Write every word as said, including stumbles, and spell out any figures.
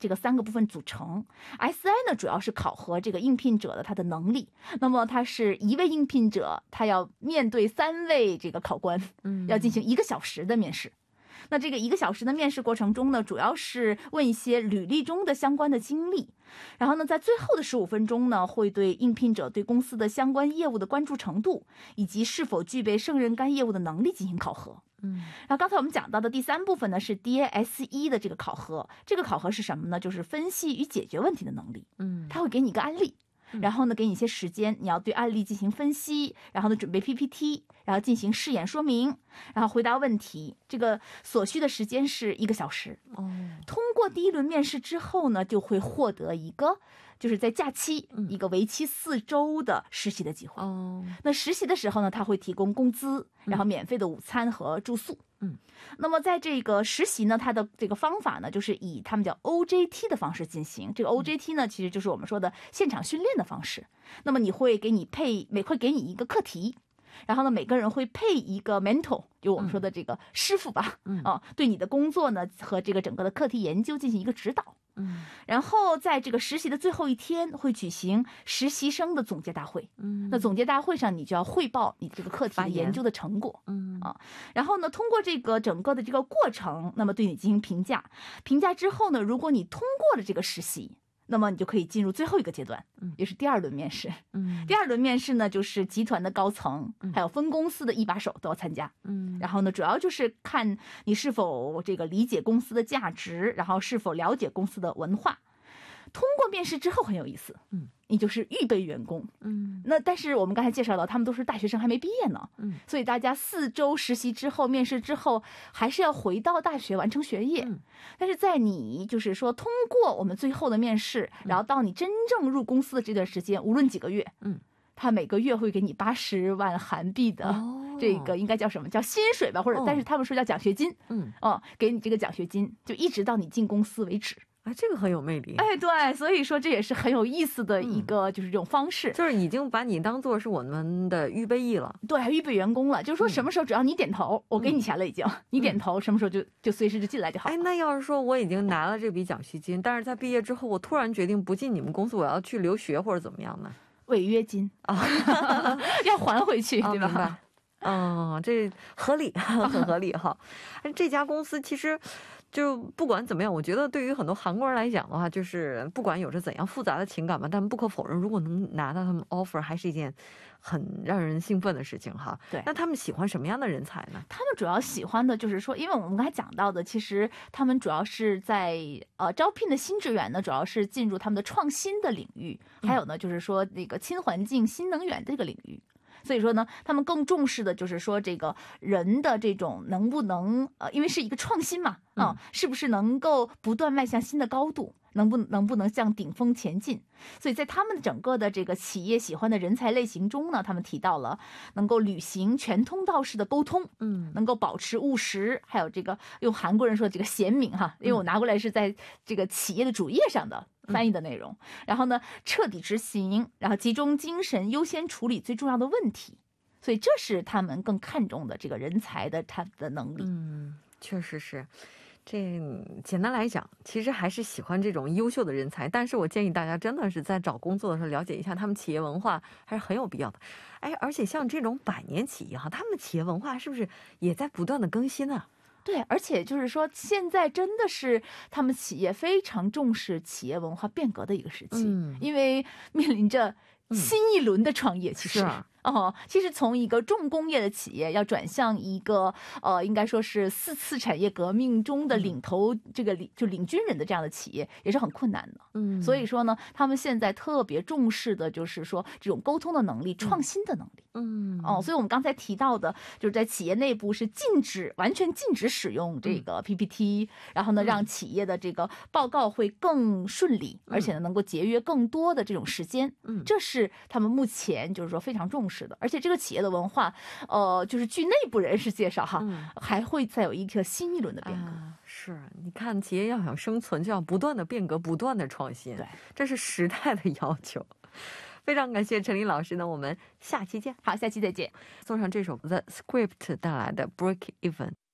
这个三个部分组成。 S I 呢主要是考核这个应聘者的他的能力，那么他是一位应聘者，他要面对三位这个考官，要进行一个小时的面试。那这个一个小时的面试过程中呢，主要是问一些履历中的相关的经历，然后呢，在最后的十五分钟呢，会对应聘者对公司的相关业务的关注程度，以及是否具备胜任该业务的能力进行考核。嗯，然后刚才我们讲到的第三部分呢，是 D A S E 的这个考核。这个考核是什么呢？就是分析与解决问题的能力。嗯，他会给你一个案例，然后呢，给你一些时间，你要对案例进行分析，然后呢，准备 P P T， 然后进行试演说明，然后回答问题。这个所需的时间是一个小时。哦，通过第一轮面试之后呢，就会获得一个就是在假期一个为期四周的实习的机会。哦，那实习的时候呢，他会提供工资，然后免费的午餐和住宿。嗯，那么在这个实习呢，它的这个方法呢，就是以他们叫 O J T 的方式进行。这个 O J T 呢，其实就是我们说的现场训练的方式。那么你会给你配每会给你一个课题，然后呢，每个人会配一个 mentor， 就我们说的这个师傅吧，嗯啊，对你的工作呢和这个整个的课题研究进行一个指导。嗯，然后在这个实习的最后一天会举行实习生的总结大会。嗯，那总结大会上你就要汇报你这个课题的研究的成果。嗯啊，然后呢，通过这个整个的这个过程，那么对你进行评价。评价之后呢，如果你通过了这个实习，那么你就可以进入最后一个阶段，也是第二轮面试。嗯，第二轮面试呢，就是集团的高层还有分公司的一把手都要参加。嗯，然后呢，主要就是看你是否这个理解公司的价值，然后是否了解公司的文化。通过面试之后很有意思，嗯，你就是预备员工。嗯，那但是我们刚才介绍到，他们都是大学生，还没毕业呢。嗯，所以大家四周实习之后，面试之后，还是要回到大学完成学业。嗯，但是在你就是说通过我们最后的面试，然后到你真正入公司的这段时间，无论几个月，嗯，他每个月会给你八十万韩币的。哦，这个应该叫什么叫薪水吧，或者、哦、但是他们说叫奖学金。嗯，哦，给你这个奖学金，就一直到你进公司为止。 哎，这个很有魅力。 哎，对，所以说这也是很有意思的一个、嗯、就是这种方式， 就是已经把你当做是我们的预备役了。 对，预备员工了，就是说什么时候只要你点头、嗯、我给你钱了已经、嗯、你点头什么时候就就随时就进来就好。 哎，那要是说我已经拿了这笔奖学金，但是在毕业之后我突然决定不进你们公司，我要去留学或者怎么样呢？ 违约金啊、哦、要还回去、哦、对吧？ 明白。嗯，这合理，很合理哈。这家公司其实就不管怎么样，我觉得对于很多韩国人来讲的话，就是不管有着怎样复杂的情感吧，但不可否认，如果能拿到他们 offer， 还是一件很让人兴奋的事情哈。对，那他们喜欢什么样的人才呢？ 他们主要喜欢的就是说，因为我们刚才讲到的，其实他们主要是在呃招聘的新职员呢，主要是进入他们的创新的领域，还有呢就是说那个氢环境、新能源这个领域。所以说呢，他们更重视的就是说这个人的这种能不能呃，因为是一个创新嘛，啊、嗯，是不是能够不断迈向新的高度，能不能不能向顶峰前进？所以在他们整个的这个企业喜欢的人才类型中呢，他们提到了能够履行全通道式的沟通，嗯，能够保持务实，还有这个用韩国人说这个贤明哈，因为我拿过来是在这个企业的主页上的。翻译的内容、嗯、然后呢彻底执行，然后集中精神优先处理最重要的问题，所以这是他们更看重的这个人才的他的能力。 嗯，确实是。这简单来讲其实还是喜欢这种优秀的人才，但是我建议大家真的是在找工作的时候了解一下他们企业文化，还是很有必要的。哎，而且像这种百年企业哈，他们的企业文化是不是也在不断的更新啊？ 对，而且就是说现在真的是他们企业非常重视企业文化变革的一个时期、嗯、因为面临着新一轮的创业，其实、嗯是哦，其实从一个重工业的企业要转向一个呃，应该说是四次产业革命中的领头、嗯、这个领就领军人的这样的企业也是很困难的。嗯，所以说呢，他们现在特别重视的就是说这种沟通的能力、创新的能力。嗯，哦，所以我们刚才提到的就是在企业内部是禁止完全禁止使用这个 P P T，、嗯、然后呢让企业的这个报告会更顺利，嗯、而且呢能够节约更多的这种时间。嗯，这是他们目前就是说非常重视。是的，而且这个企业的文化，呃，就是据内部人士介绍哈、嗯，还会再有一个新一轮的变革。啊、 是，你看，企业要想生存，就要不断的变革，不断的创新，对，这是时代的要求。非常感谢陈琳老师呢，我们下期见。 好，下期再见。 送上这首 The Script 带来的 Break Even。